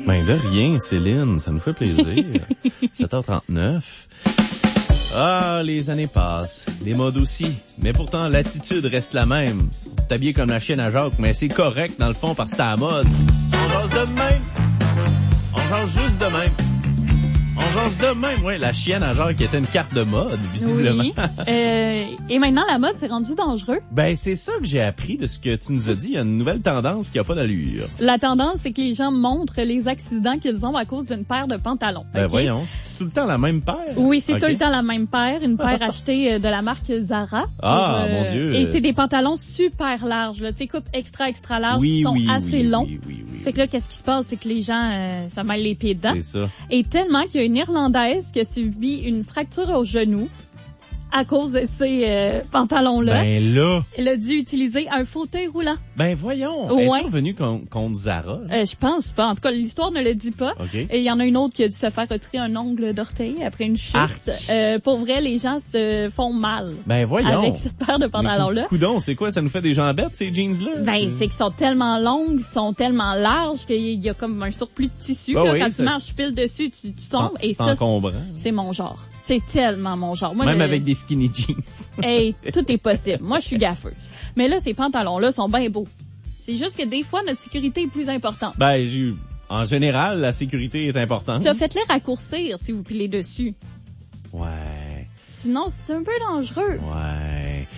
Ben de rien, Céline, ça nous fait plaisir. 7h39. Ah, les années passent, les modes aussi, mais pourtant l'attitude reste la même. T'habiller comme la chienne à Jacques, mais c'est correct dans le fond parce que c'est à la mode. On jase de même. On jase juste de même. On jase de même, ouais, la chienne à Jacques qui était une carte de mode, visiblement. Oui. Et maintenant, la mode, c'est rendu dangereux. Ben, c'est ça que j'ai appris de ce que tu nous as dit. Il y a une nouvelle tendance qui a pas d'allure. La tendance, c'est que les gens montrent les accidents qu'ils ont à cause d'une paire de pantalons. Ben, okay? voyons, c'est tout le temps la même paire? Oui, c'est okay. tout le temps la même paire. Une paire achetée de la marque Zara. Ah, mon Dieu. Et c'est des pantalons super larges, là. Tu sais, coupe extra larges qui sont assez longs. Oui. Fait que là, qu'est-ce qui se passe? C'est que les gens, ça mêle les pieds dedans. C'est ça. Et tellement qu'il y a une Irlandaise qui a subi une fracture au genou à cause de ces pantalons-là. Ben là. Elle a dû utiliser un fauteuil roulant. Ben voyons. Ouais. Es-tu revenu contre Zara? Je pense pas. En tout cas, l'histoire ne le dit pas. Okay. Et il y en a une autre qui a dû se faire retirer un ongle d'orteil après une chute. Pour vrai, les gens se font mal. Ben voyons. Avec cette paire de pantalons-là. Coudon, c'est quoi? Ça nous fait des jambettes, ces jeans-là? Ben, c'est qu'ils sont tellement longues, ils sont tellement larges qu'il y a comme un surplus de tissu. Ben là, oui, quand tu marches pile dessus, tu tombes. Et ça, encombrant. C'est mon genre. C'est tellement mon genre. Moi, même avec des skinny jeans. Hey, tout est possible. Moi, je suis gaffeuse. Mais là, ces pantalons-là sont bien beaux. C'est juste que des fois, notre sécurité est plus importante. Ben, en général, la sécurité est importante. Ça, faites-les raccourcir si vous pilez dessus. Ouais. Sinon, c'est un peu dangereux. Ouais.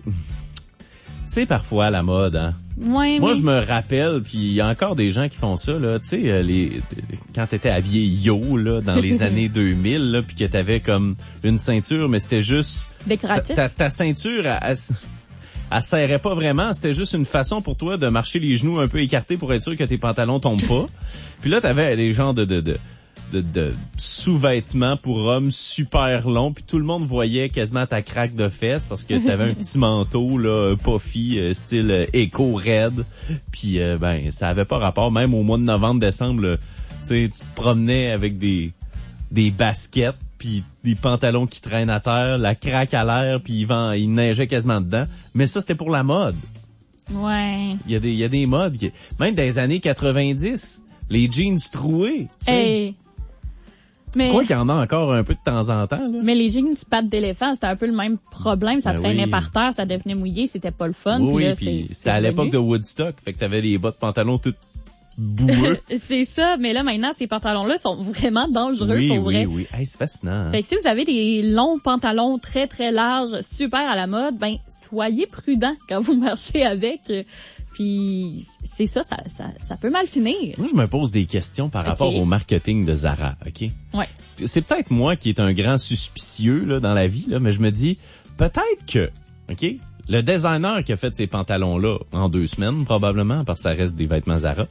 C'est parfois la mode, hein. Ouais, moi, je me rappelle, puis il y a encore des gens qui font ça, là, tu sais, quand t'étais habillé yo, là, dans les années 2000, là, puis que t'avais comme une ceinture, mais c'était juste... décoratif. Ta ceinture, elle serrait pas vraiment, c'était juste une façon pour toi de marcher les genoux un peu écartés pour être sûr que tes pantalons tombent pas. Puis là, t'avais des genres de sous-vêtements pour hommes super longs, puis tout le monde voyait quasiment ta craque de fesses parce que t'avais un petit manteau là puffy style éco-raide, puis ben ça avait pas rapport. Même au mois de novembre-décembre, tu sais, tu te promenais avec des baskets puis des pantalons qui traînent à terre, la craque à l'air, puis il neigeait quasiment dedans. Mais ça, c'était pour la mode. Ouais. Il y a des modes, même dans les années 90, les jeans troués. Hey. Mais, quoi qu'il y en a encore un peu de temps en temps, là. Mais les jeans pattes d'éléphant, c'était un peu le même problème. Ça traînait par terre, ça devenait mouillé, c'était pas le fun. Oui, puis c'était à l'époque de Woodstock, fait que t'avais des bas de pantalon tout boueux. C'est ça, mais là maintenant, ces pantalons-là sont vraiment dangereux pour vrai. Oui. Hey, c'est fascinant. Hein? Fait que si vous avez des longs pantalons très très larges, super à la mode, ben soyez prudents quand vous marchez avec. Puis c'est ça peut mal finir. Moi, je me pose des questions par rapport au marketing de Zara, OK? Ouais. C'est peut-être moi qui est un grand suspicieux là dans la vie, là, mais je me dis, peut-être que, OK, le designer qui a fait ces pantalons-là en 2 semaines, probablement, parce que ça reste des vêtements Zara,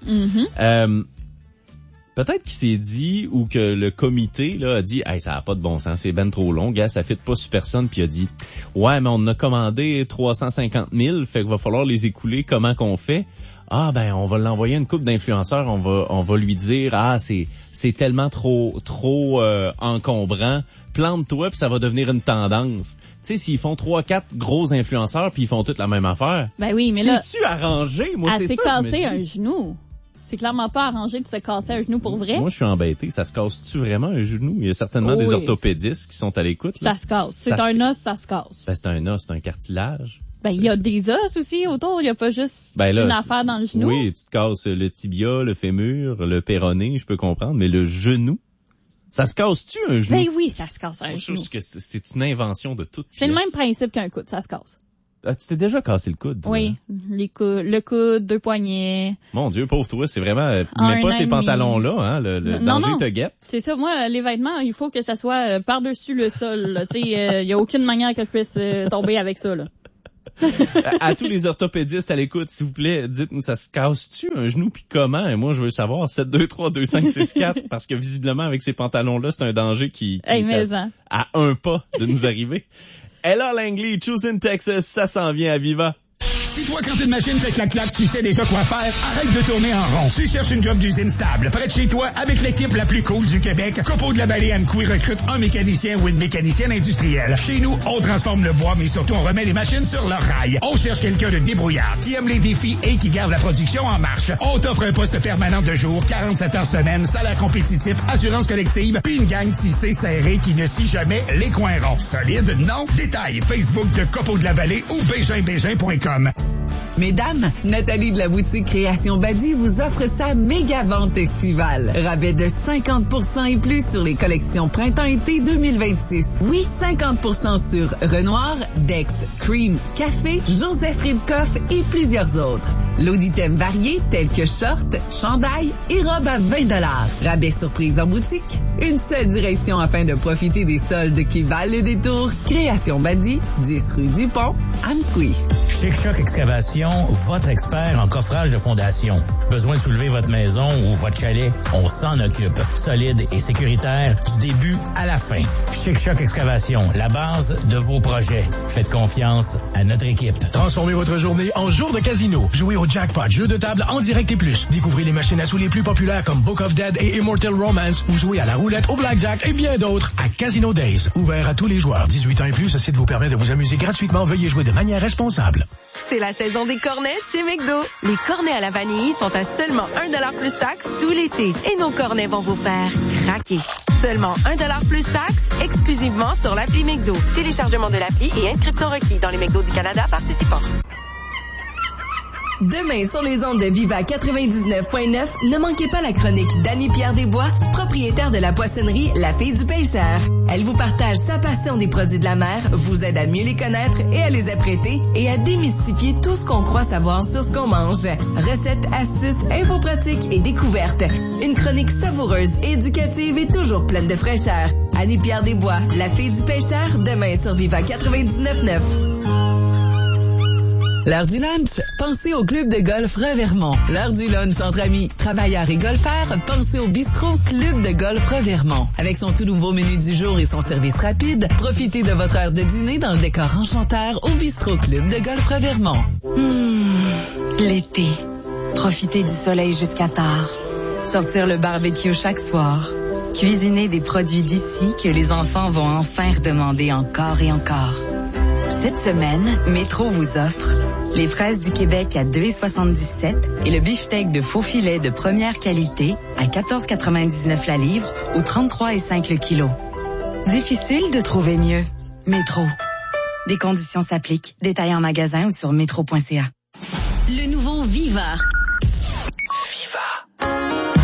peut-être qu'il s'est dit, ou que le comité là a dit, hey, ça a pas de bon sens, c'est ben trop long, gars, ça fit pas sur personne, puis il a dit, ouais, mais on a commandé 350 000, fait qu'il va falloir les écouler, comment qu'on fait? Ah, ben, on va l'envoyer à une couple d'influenceurs, on va lui dire, c'est tellement trop encombrant, plante-toi puis ça va devenir une tendance. Tu sais, s'ils font 3-4 gros influenceurs puis ils font toutes la même affaire. Ben oui, mais là. C'est-tu arrangé? Moi, c'est ça. Elle s'est cassé un genou. C'est clairement pas arrangé de se casser un genou pour vrai. Moi, je suis embêté. Ça se casse-tu vraiment un genou? Il y a certainement des orthopédistes qui sont à l'écoute. Ça se casse. C'est un os, ça se casse. Ben, c'est un os, c'est un cartilage. Ben, il y a des os aussi autour. Il y a pas juste une affaire dans le genou. Oui, tu te casses le tibia, le fémur, le péroné, je peux comprendre. Mais le genou, ça se casse-tu un genou? Ben oui, ça se casse un genou. Je pense que c'est une invention de toute pièce. C'est le même principe qu'un coude, ça se casse. Ah, tu t'es déjà cassé le coude? Toi? Oui, le coude, 2 poignets. Mon Dieu, pauvre toi, c'est vraiment... Mets pas ces pantalons-là, hein, le danger te guette. C'est ça, moi, les vêtements, il faut que ça soit par-dessus le sol. Tu sais, il y a aucune manière que je puisse tomber avec ça, là. À tous les orthopédistes à l'écoute, s'il vous plaît, dites-nous, ça se casse-tu un genou puis comment? Et moi, je veux savoir 7232564 parce que visiblement, avec ces pantalons-là, c'est un danger qui est à un pas de nous arriver. Ella Langley, Choosing Texas, ça s'en vient à Viva. Si toi, quand une machine fait clac-clac, tu sais déjà quoi faire, arrête de tourner en rond. Tu cherches une job d'usine stable, près de chez toi, avec l'équipe la plus cool du Québec, Copeau de la Vallée Amqui recrute un mécanicien ou une mécanicienne industrielle. Chez nous, on transforme le bois, mais surtout on remet les machines sur leur rail. On cherche quelqu'un de débrouillard, qui aime les défis et qui garde la production en marche. On t'offre un poste permanent de jour, 47 heures semaine, salaire compétitif, assurance collective, puis une gang tissée serrée qui ne scie jamais les coins ronds. Solide, non? Détail, Facebook de Copeau de la Vallée ou BéginBégin.com. Mesdames, Nathalie de la boutique Création Badi vous offre sa méga vente estivale. Rabais de 50% et plus sur les collections printemps-été 2026. Oui, 50% sur Renoir, Dex, Cream, Café, Joseph Ribkoff et plusieurs autres. Lot d'items variés tels que shorts, chandails et robes à 20$. Rabais surprise en boutique. Une seule direction afin de profiter des soldes qui valent le détour. Création Badi, 10 rue du Pont, Amqui. Chic Choc Excavation, votre expert en coffrage de fondation. Besoin de soulever votre maison ou votre chalet? On s'en occupe. Solide et sécuritaire du début à la fin. Chic Choc Excavation, la base de vos projets. Faites confiance à notre équipe. Transformez votre journée en jour de casino. Jouez au jackpot, jeu de table en direct et plus. Découvrez les machines à sous les plus populaires comme Book of Dead et Immortal Romance ou jouez à la roulette, au blackjack et bien d'autres à Casino Days. Ouvert à tous les joueurs. 18 ans et plus, ce site vous permet de vous amuser gratuitement. Veuillez jouer de manière responsable. C'est la saison des cornets chez McDo. Les cornets à la vanille sont à seulement 1$ plus taxe tout l'été. Et nos cornets vont vous faire craquer. Seulement 1$ plus taxe, exclusivement sur l'appli McDo. Téléchargement de l'appli et inscription requis dans les McDo du Canada participants. Demain, sur les ondes de Viva 99.9, ne manquez pas la chronique d'Annie-Pierre Desbois, propriétaire de la poissonnerie La Fille du Pêcheur. Elle vous partage sa passion des produits de la mer, vous aide à mieux les connaître et à les apprêter et à démystifier tout ce qu'on croit savoir sur ce qu'on mange. Recettes, astuces, infos pratiques et découvertes. Une chronique savoureuse, éducative et toujours pleine de fraîcheur. Annie-Pierre Desbois, La Fille du Pêcheur, demain sur Viva 99.9. L'heure du lunch, pensez au club de golf Revermont. L'heure du lunch entre amis, travailleurs et golfeurs, pensez au bistrot Club de golf Revermont. Avec son tout nouveau menu du jour et son service rapide, profitez de votre heure de dîner dans le décor enchanteur au bistrot Club de golf Revermont. L'été. Profiter du soleil jusqu'à tard. Sortir le barbecue chaque soir. Cuisiner des produits d'ici que les enfants vont enfin redemander encore et encore. Cette semaine, Métro vous offre les fraises du Québec à 2,77 et le beefsteak de faux filet de première qualité à 14,99 la livre ou 33,5 le kilo. Difficile de trouver mieux. Métro. Des conditions s'appliquent. Détails en magasin ou sur métro.ca. Le nouveau Viva.